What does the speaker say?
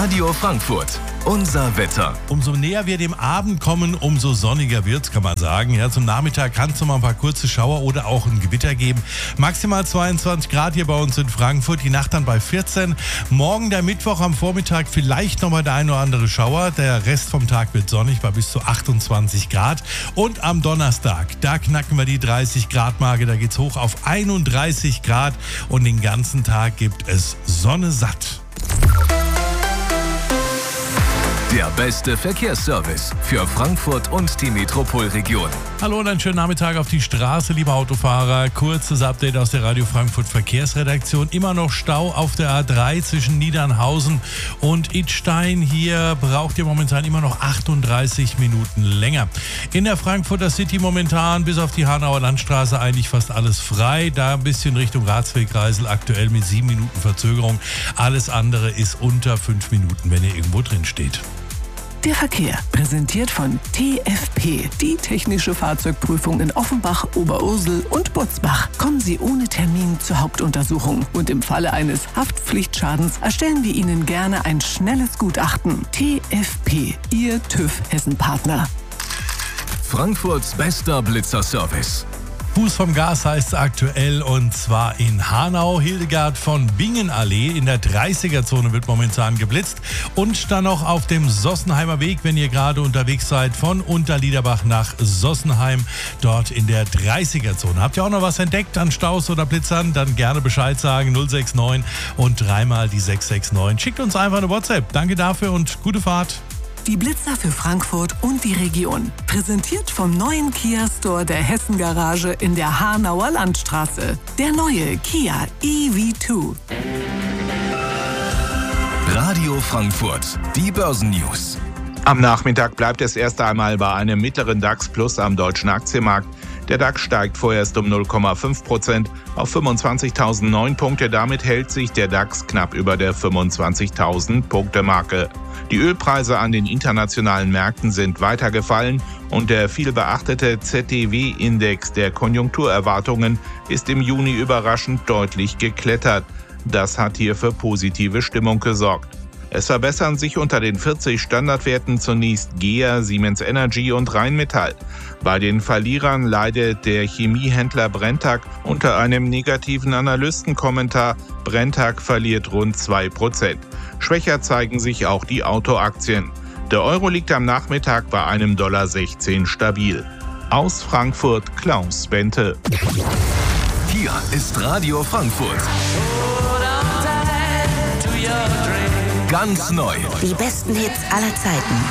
Radio Frankfurt. Unser Wetter. Umso näher wir dem Abend kommen, umso sonniger wird's, kann man sagen. Ja, zum Nachmittag kann es noch mal ein paar kurze Schauer oder auch ein Gewitter geben. Maximal 22 Grad hier bei uns in Frankfurt, die Nacht dann bei 14. Morgen, der Mittwoch am Vormittag, vielleicht noch mal der ein oder andere Schauer. Der Rest vom Tag wird sonnig bei bis zu 28 Grad. Und am Donnerstag, da knacken wir die 30 Grad Marke. Da geht's hoch auf 31 Grad und den ganzen Tag gibt es Sonne satt. Der beste Verkehrsservice für Frankfurt und die Metropolregion. Hallo und einen schönen Nachmittag auf die Straße, liebe Autofahrer. Kurzes Update aus der Radio Frankfurt Verkehrsredaktion. Immer noch Stau auf der A3 zwischen Niedernhausen und Idstein. Hier braucht ihr momentan immer noch 38 Minuten länger. In der Frankfurter City momentan bis auf die Hanauer Landstraße eigentlich fast alles frei. Da ein bisschen Richtung Ratsweg-Kreisel aktuell mit 7 Minuten Verzögerung. Alles andere ist unter 5 Minuten, wenn ihr irgendwo drin steht. Der Verkehr, präsentiert von TFP, die technische Fahrzeugprüfung in Offenbach, Oberursel und Butzbach. Kommen Sie ohne Termin zur Hauptuntersuchung und im Falle eines Haftpflichtschadens erstellen wir Ihnen gerne ein schnelles Gutachten. TFP, Ihr TÜV-Hessen-Partner. Frankfurts bester Blitzerservice. Fuß vom Gas heißt es aktuell und zwar in Hanau. Hildegard von Bingenallee in der 30er-Zone wird momentan geblitzt. Und dann noch auf dem Sossenheimer Weg, wenn ihr gerade unterwegs seid, von Unterliederbach nach Sossenheim, dort in der 30er-Zone. Habt ihr auch noch was entdeckt an Staus oder Blitzern? Dann gerne Bescheid sagen, 069 und dreimal die 669. Schickt uns einfach eine WhatsApp. Danke dafür und gute Fahrt. Die Blitzer für Frankfurt und die Region. Präsentiert vom neuen Kia Store der Hessen Garage in der Hanauer Landstraße. Der neue Kia EV2. Radio Frankfurt, die Börsennews. Am Nachmittag bleibt es erst einmal bei einem mittleren DAX Plus am deutschen Aktienmarkt. Der DAX steigt vorerst um 0,5% auf 25.009 Punkte. Damit hält sich der DAX knapp über der 25.000 Punkte Marke. Die Ölpreise an den internationalen Märkten sind weiter gefallen und der viel beachtete ZTW-Index der Konjunkturerwartungen ist im Juni überraschend deutlich geklettert. Das hat hier für positive Stimmung gesorgt. Es verbessern sich unter den 40 Standardwerten zunächst GEA, Siemens Energy und Rheinmetall. Bei den Verlierern leidet der Chemiehändler Brenntag unter einem negativen Analystenkommentar. Brenntag verliert rund 2%. Schwächer zeigen sich auch die Autoaktien. Der Euro liegt am Nachmittag bei einem $1,16 stabil. Aus Frankfurt Klaus Bente. Hier ist Radio Frankfurt. Ganz neu. Die besten Hits aller Zeiten.